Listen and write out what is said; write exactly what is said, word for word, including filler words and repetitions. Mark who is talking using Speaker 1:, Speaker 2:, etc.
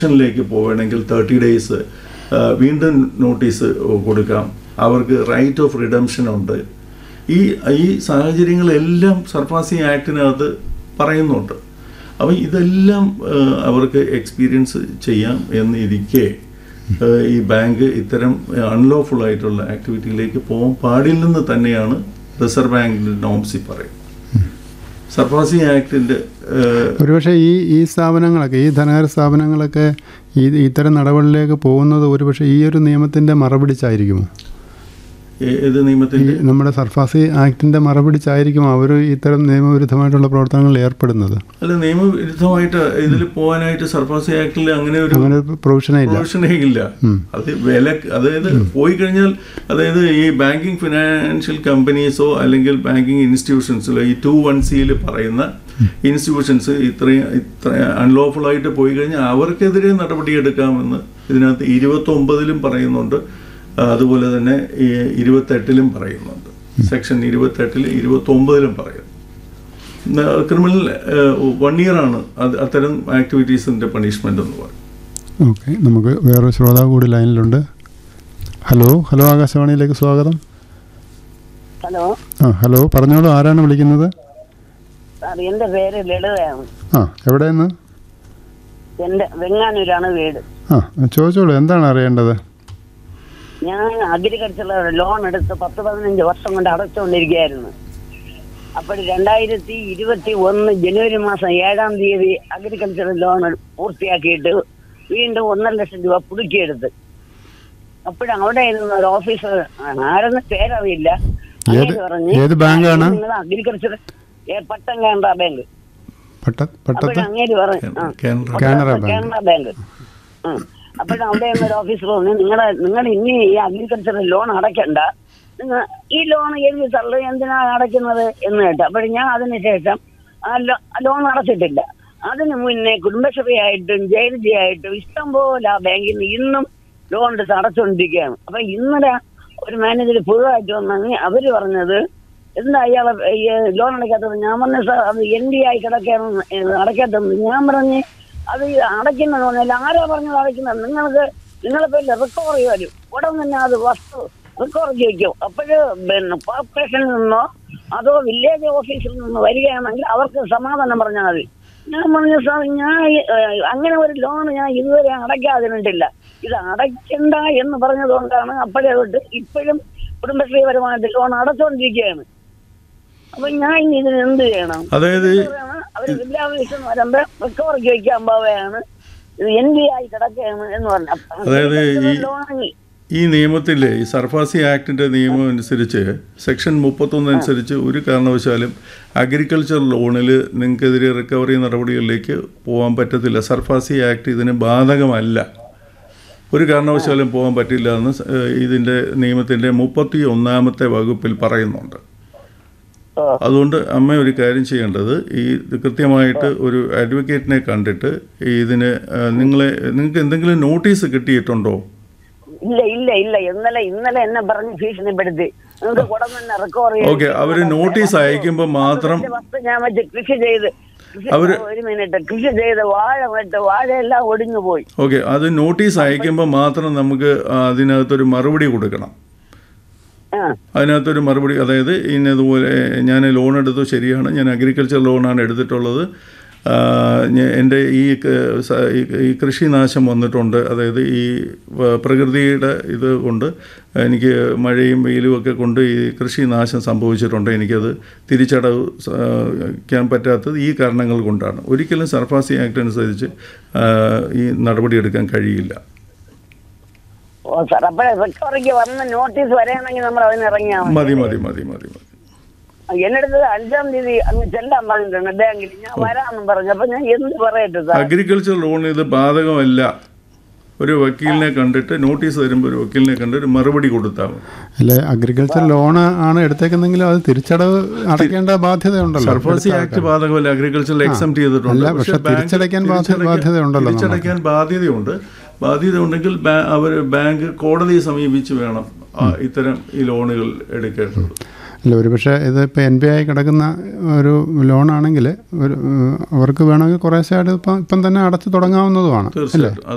Speaker 1: ിലേക്ക് പോവുകയാണെങ്കിൽ thirty days വീണ്ടും notice കൊടുക്കാം. അവർക്ക് റൈറ്റ് ഓഫ് റിഡംഷൻ ഉണ്ട്. ഈ ഈ സാഹചര്യങ്ങളെല്ലാം സർഫാസിങ് ആക്ടിനകത്ത് പറയുന്നുണ്ട്. അപ്പം ഇതെല്ലാം അവർക്ക് എക്സ്പീരിയൻസ് ചെയ്യാം എന്നിരിക്കെ ഈ ബാങ്ക് ഇത്തരം അൺലോഫുൾ ആയിട്ടുള്ള ആക്ടിവിറ്റിയിലേക്ക് പോകാൻ പാടില്ലെന്ന് തന്നെയാണ് റിസർവ് ബാങ്കിൻ്റെ നോംസിൽ പറയുന്നത്. സർഫാസിങ് ആക്ടിൻ്റെ
Speaker 2: ഒരുപക്ഷെ ഈ ഈ സ്ഥാപനങ്ങളൊക്കെ ഈ ധനകാര്യ സ്ഥാപനങ്ങളൊക്കെ ഈ ഇത്തരം നടപടികളിലേക്ക് പോകുന്നത് ഒരുപക്ഷെ ഈ ഒരു നിയമത്തിൻ്റെ മറപിടിച്ചായിരിക്കുമോ?
Speaker 1: ഏത് നിയമത്തിൻ്റെ?
Speaker 2: നമ്മുടെ സർഫാസി ആക്ടിൻ്റെ മറപിടിച്ചായിരിക്കും അവർ ഇത്തരം നിയമവിരുദ്ധമായിട്ടുള്ള പ്രവർത്തനങ്ങളിൽ ഏർപ്പെടുന്നത്.
Speaker 1: അല്ല, നിയമവിരുദ്ധമായിട്ട് ഇതിൽ പോകാനായിട്ട് സർഫാസി ആക്ടിൽ അങ്ങനെ ഒരു
Speaker 2: അങ്ങനെ പ്രൊവിഷനേ ഇല്ല
Speaker 1: പ്രൊവിഷനേ ഇല്ല. അത് വില അതായത് പോയി കഴിഞ്ഞാൽ അതായത് ഈ ബാങ്കിങ് ഫിനാൻഷ്യൽ കമ്പനീസോ അല്ലെങ്കിൽ ബാങ്കിങ് ഇൻസ്റ്റിറ്റ്യൂഷൻസിലോ ഈ ടു വൺ സിയിൽ പറയുന്ന ഇൻസ്റ്റിറ്റ്യൂഷൻസ് ഇത്രയും ഇത്ര അൺലോഫുള്ളായിട്ട് പോയി കഴിഞ്ഞാൽ അവർക്കെതിരെ നടപടിയെടുക്കാമെന്ന് ഇതിനകത്ത് ഇരുപത്തൊമ്പതിലും പറയുന്നുണ്ട്. അതുപോലെ തന്നെ ഈ ഇരുപത്തെട്ടിലും പറയുന്നുണ്ട്. സെക്ഷൻ ഇരുപത്തെട്ടിൽ ഇരുപത്തൊമ്പതിലും പറയുന്നു. ക്രിമിനൽ വൺ ഇയർ ആണ് അത് അത്തരം ആക്ടിവിറ്റീസിൻ്റെ പണിഷ്മെൻ്റ് എന്ന് പറയും.
Speaker 2: ഓക്കെ, നമുക്ക് വേറൊരു ശ്രോതാവ് കൂടി ലൈനിലുണ്ട്. ഹലോ ഹലോ ആകാശവാണിയിലേക്ക് സ്വാഗതം.
Speaker 3: ഹലോ
Speaker 2: ആ ഹലോ പറഞ്ഞോളൂ, ആരാണ് വിളിക്കുന്നത്?
Speaker 3: എൻ്റെ പേര് ലളിതയാണ്.
Speaker 2: ആ എവിടെയെന്ന്?
Speaker 3: എൻ്റെ വെങ്ങാനൂരാണ് വീട്.
Speaker 2: ആ ചോദിച്ചോളൂ, എന്താണ് അറിയേണ്ടത്?
Speaker 3: ഞാൻ അഗ്രികൾച്ചറൽ ലോൺ എടുത്ത് പത്ത് പതിനഞ്ച് വർഷം കൊണ്ട് അടച്ചുകൊണ്ടിരിക്കുകയായിരുന്നു. അപ്പോൾ രണ്ടായിരത്തി ഇരുപത്തി ഒന്ന് ജനുവരി മാസം ഏഴാം തീയതി അഗ്രികൾച്ചറൽ ലോൺ പൂർത്തിയാക്കിയിട്ട് വീണ്ടും ഒന്നര ലക്ഷം രൂപ പുതുക്കിയെടുത്ത്. അപ്പോഴും അവിടെ ഇരുന്ന ഒരു ഓഫീസർ, ആരെന്ന് പേരറിയില്ല,
Speaker 2: ഏത് ബാങ്കാണ്?
Speaker 3: നിങ്ങൾ അഗ്രികൾച്ചർ പട്ടം കാനറ ബാങ്ക്. അപ്പോഴും അങ്ങേര് പറഞ്ഞു കാനറ ബാങ്ക്. ആ അപ്പോഴും അവിടെ ഒരു ഓഫീസർ പറഞ്ഞു, നിങ്ങളെ നിങ്ങൾ ഇനി ഈ അഗ്രികൾച്ചറൽ ലോൺ അടയ്ക്കണ്ട, നിങ്ങൾ ഈ ലോൺ എഴുതി തള്ളു, എന്തിനാണ് അടയ്ക്കുന്നത് എന്ന് കേട്ടു. അപ്പോഴും ഞാൻ അതിന് ശേഷം ആ ലോൺ അടച്ചിട്ടില്ല. അതിന് മുന്നേ കുടുംബശ്രീ ആയിട്ടും ജെ എൽ ജി ആയിട്ടും ഇഷ്ടംപോലെ ആ ബാങ്കിൽ നിന്ന് ഇന്നും ലോൺ എടുത്ത് അടച്ചുകൊണ്ടിരിക്കുകയാണ്. അപ്പൊ ഇന്നലെ ഒരു മാനേജർ പുതുതായിട്ട് വന്നെങ്കിൽ അവര് പറഞ്ഞത് എന്താ ഇയാളെ ഈ ലോൺ അടയ്ക്കാത്തത്? ഞാൻ പറഞ്ഞ സാർ അത് എൻ ഡി ആയി കിടക്കാണ് അടയ്ക്കാത്തത്. ഞാൻ പറഞ്ഞ് അത് അടയ്ക്കുന്നത് പറഞ്ഞാൽ ആരാ പറഞ്ഞത് അടയ്ക്കുന്നത്? നിങ്ങൾക്ക് നിങ്ങളെ പേരിൽ റിക്കവർ വരും, ഉടൻ തന്നെ അത് വസ്തു റിക്കവർ ചെയ്യിക്കും. അപ്പോഴ് പിന്നെ കോർപ്പറേഷനിൽ നിന്നോ അതോ വില്ലേജ് ഓഫീസിൽ നിന്നോ വരികയാണെങ്കിൽ അവർക്ക് സമാധാനം പറഞ്ഞാൽ മതി. ഞാൻ പറഞ്ഞു സാർ, ഞാൻ അങ്ങനെ ഒരു ലോൺ ഞാൻ ഇതുവരെ അടയ്ക്കാതിരുന്നിട്ടില്ല, ഇത് അടയ്ക്കണ്ട എന്ന് പറഞ്ഞതുകൊണ്ടാണ് അപ്പോഴേ തൊട്ട് ഇപ്പോഴും കുടുംബശ്രീപരമായിട്ട് ലോൺ അടച്ചുകൊണ്ടിരിക്കുകയാണ്. അപ്പൊ ഞാൻ ഇനി ഇതിന് എന്ത് ചെയ്യണം?
Speaker 1: അതായത്
Speaker 3: അവര് വിദ്യാഭ്യാസം വരുമ്പോ റിക്കവറിക്ക് വയ്ക്കാൻ പോവുകയാണ്, ഇത് എൻ ഡി ആയി കിടക്കുകയാണ് എന്ന് പറഞ്ഞു.
Speaker 1: അതായത് ഈ നിയമത്തിലെ ഈ സർഫാസി ആക്ടിൻ്റെ നിയമം അനുസരിച്ച് സെക്ഷൻ മുപ്പത്തൊന്ന് അനുസരിച്ച് ഒരു കാരണവശാലും അഗ്രികൾച്ചർ ലോണിൽ നിങ്ങൾക്കെതിരെ റിക്കവറി നടപടികളിലേക്ക് പോകാൻ പറ്റത്തില്ല. സർഫാസി ആക്ട് ഇതിന് ബാധകമല്ല, ഒരു കാരണവശാലും പോകാൻ പറ്റില്ല എന്ന് ഇതിൻ്റെ നിയമത്തിൻ്റെ മുപ്പത്തി ഒന്നാമത്തെ വകുപ്പിൽ പറയുന്നുണ്ട്. അതുകൊണ്ട് അമ്മ ഒരു കാര്യം ചെയ്യേണ്ടത്, ഈ കൃത്യമായിട്ട് ഒരു അഡ്വക്കേറ്റിനെ കണ്ടിട്ട് ഇതിന് നിങ്ങളെ നിങ്ങൾക്ക് എന്തെങ്കിലും നോട്ടീസ് കിട്ടിയിട്ടുണ്ടോ?
Speaker 3: ഇല്ല ഇല്ല ഇല്ല ഇന്നലെ ഇന്നലെ എന്നെ പറഞ്ഞ് ഭീഷണിപ്പെടുത്തി
Speaker 1: ഓക്കെ, അവര് നോട്ടീസ് അയക്കുമ്പോൾ മാത്രം
Speaker 3: ഞാൻ വെച്ച് കൃഷി ചെയ്ത് അവര് ഒരു മിനിറ്റ് കൃഷി ചെയ്ത് വാഴ വെട്ട് വാഴയെല്ലാം ഒടിഞ്ഞു പോയി.
Speaker 1: ഓക്കെ, അത് നോട്ടീസ് അയക്കുമ്പോൾ മാത്രം നമുക്ക് അതിനകത്തൊരു മറുപടി കൊടുക്കണം. അതിനകത്തൊരു മറുപടി, അതായത് ഇന്നതുപോലെ ഞാൻ ലോൺ എടുത്തു, ശരിയാണ്, ഞാൻ അഗ്രികൾച്ചർ ലോണാണ് എടുത്തിട്ടുള്ളത്, എൻ്റെ ഈ ഈ കൃഷിനാശം വന്നിട്ടുണ്ട്, അതായത് ഈ പ്രകൃതിയുടെ ഇത് കൊണ്ട് എനിക്ക് മഴയും വെയിലും ഒക്കെ കൊണ്ട് ഈ കൃഷിനാശം സംഭവിച്ചിട്ടുണ്ട്, എനിക്കത് തിരിച്ചടക്കാൻ പറ്റാത്തത് ഈ കാരണങ്ങൾ കൊണ്ടാണ്. ഒരിക്കലും സർഫാസി ആക്ട് അനുസരിച്ച് ഈ നടപടിയെടുക്കാൻ കഴിയില്ല.
Speaker 3: ഓ സാർ, അപ്പോഴേ റിക്കവറിക്ക് വന്ന നോട്ടീസ് വരെയാണെങ്കിൽ നമ്മൾ അതിന് ഇറങ്ങിയാൽ
Speaker 1: മതി മതി മതി മതി മതി
Speaker 3: എന്നടുത്ത് അഞ്ചാം തീയതി അങ്ങ് ചെല്ലാൻ പറഞ്ഞിട്ടുണ്ട് ബാങ്കിൽ, ഞാൻ വരാമെന്നും പറഞ്ഞു. അപ്പൊ ഞാൻ എന്ത് പറയട്ടെ സാർ?
Speaker 1: അഗ്രികൾച്ചർ ലോൺ ഇത് ബാധകമല്ല. ഒരു വക്കീലിനെ കണ്ടിട്ട് നോട്ടീസ് തരുമ്പോൾ ഒരു വക്കീലിനെ കണ്ട് ഒരു മറുപടി കൊടുത്താൽ
Speaker 2: അല്ലെ. അഗ്രികൾച്ചർ ലോൺ ആണ് എടുത്തേക്കുന്നെങ്കിലും അത് തിരിച്ചടവ് അടയ്ക്കേണ്ട ബാധ്യത ഉണ്ടല്ലോ.
Speaker 1: സർഫാസി ആക്ട് ബാധകമല്ല, അഗ്രികൾച്ചറിൽ എക്സംപ്റ്റ് ചെയ്തിട്ടുണ്ട്.
Speaker 2: പക്ഷേ തിരിച്ചടയ്ക്കാൻ ബാധ്യത ഉണ്ടല്ലോ.
Speaker 1: തിരിച്ചടയ്ക്കാൻ ബാധ്യതയുണ്ട്. ബാധ്യത ഉണ്ടെങ്കിൽ അവർ ബാങ്ക് കോടതിയെ സമീപിച്ച് വേണം ഇത്തരം ഈ ലോണുകൾ എടുക്കേണ്ടത്.
Speaker 2: അല്ല, ഒരു പക്ഷേ ഇതിപ്പോൾ എൻ ബി ആയി കിടക്കുന്ന ഒരു ലോണാണെങ്കിൽ ഒരു അവർക്ക് വേണമെങ്കിൽ കുറേശ്ശെ ഇപ്പം ഇപ്പം തന്നെ അടച്ചു തുടങ്ങാവുന്നതുമാണ് അല്ലേ?